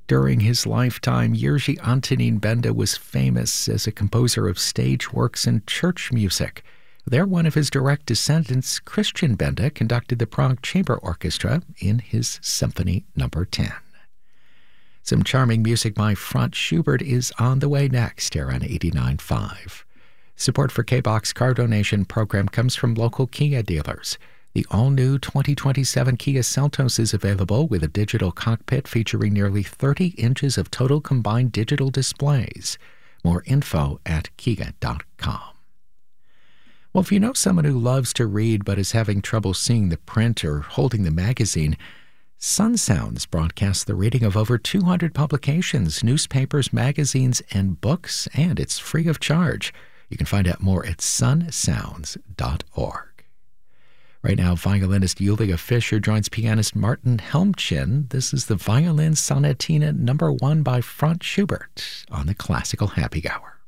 During his lifetime, Jiří Antonín Benda was famous as a composer of stage works and church music. There, one of his direct descendants, Christian Benda, conducted the Prague Chamber Orchestra in his Symphony No. 10. Some charming music by Franz Schubert is on the way next here on 89.5. Support for K-Box car donation program comes from local Kia dealers. The all-new 2027 Kia Seltos is available with a digital cockpit featuring nearly 30 inches of total combined digital displays. More info at kia.com. Well, if you know someone who loves to read but is having trouble seeing the print or holding the magazine, Sun Sounds broadcasts the reading of over 200 publications, newspapers, magazines, and books, and it's free of charge. You can find out more at sunsounds.org. Right now, violinist Julia Fischer joins pianist Martin Helmchen. This is the Violin Sonatina No. 1 by Franz Schubert on the Classical Happy Hour.